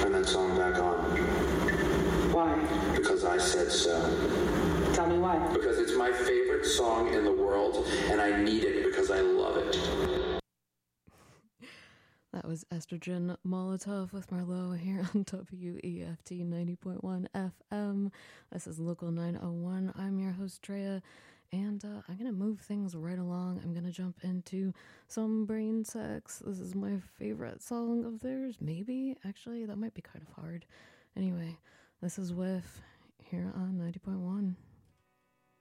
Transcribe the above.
turn that song back on. Why? Because I said so. Tell me why. Because it's my favorite song in the world, and I need it because I love it. That was Estrogen Molotov with Marlowe here on WEFT 90.1 FM. This is Local 901. I'm your host, Drea, and I'm going to move things right along. I'm going to jump into some Brain Sex. This is my favorite song of theirs, maybe. Actually, that might be kind of hard. Anyway, this is Whiff here on 90.1.